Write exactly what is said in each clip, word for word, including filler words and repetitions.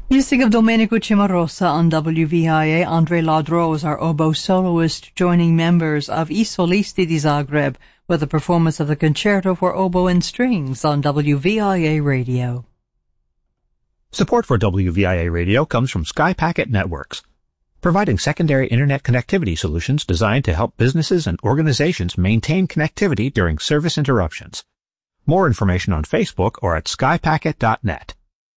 Music of Domenico Cimarosa on W V I A. Andre Ladro is our oboe soloist, joining members of I Solisti di Zagreb with a performance of the Concerto for Oboe and Strings on W V I A Radio. Support for W V I A Radio comes from Sky Packet Networks, providing secondary internet connectivity solutions designed to help businesses and organizations maintain connectivity during service interruptions. More information on Facebook or at sky packet dot net.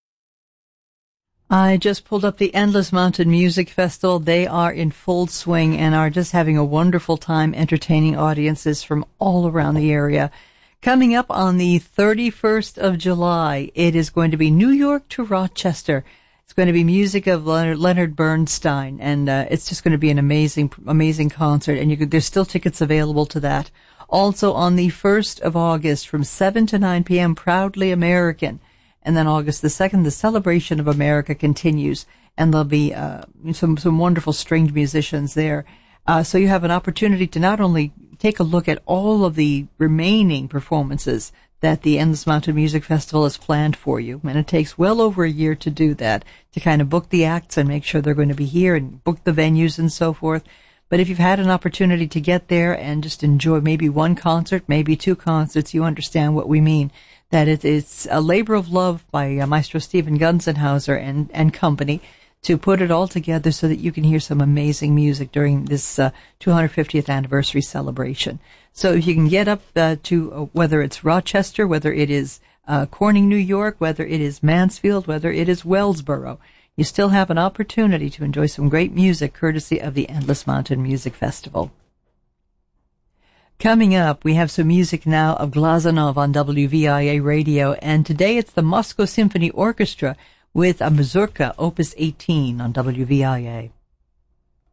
I just pulled up the Endless Mountain Music Festival. They are in full swing and are just having a wonderful time entertaining audiences from all around the area. Coming up on the thirty-first of July, it is going to be New York to Rochester. It's going to be music of Leonard, Leonard Bernstein, and uh, it's just going to be an amazing, amazing concert. And you could, there's still tickets available to that. Also on the first of August from seven to nine p.m., Proudly American. And then August the second, the Celebration of America continues, and there'll be uh, some some wonderful stringed musicians there. Uh, so you have an opportunity to not only take a look at all of the remaining performances that the Endless Mountain Music Festival has planned for you, and it takes well over a year to do that, to kind of book the acts and make sure they're going to be here and book the venues and so forth. But if you've had an opportunity to get there and just enjoy maybe one concert, maybe two concerts, you understand what we mean. That it is a labor of love by uh, Maestro Stephen Gunzenhauser and, and company to put it all together so that you can hear some amazing music during this uh, two hundred fiftieth anniversary celebration. So if you can get up uh, to uh, whether it's Rochester, whether it is uh, Corning, New York, whether it is Mansfield, whether it is Wellsboro, you still have an opportunity to enjoy some great music courtesy of the Endless Mountain Music Festival. Coming up, we have some music now of Glazunov on W V I A Radio, and today it's the Moscow Symphony Orchestra with a Mazurka, Opus eighteen on W V I A.